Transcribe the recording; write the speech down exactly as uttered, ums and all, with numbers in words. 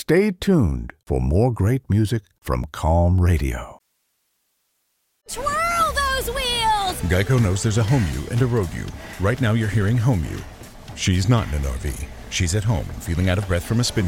Stay tuned for more great music from Calm Radio. Twirl those wheels! Geico knows there's a home you and a road you. Right now you're hearing home you. She's not in an R V. She's at home, feeling out of breath from a spin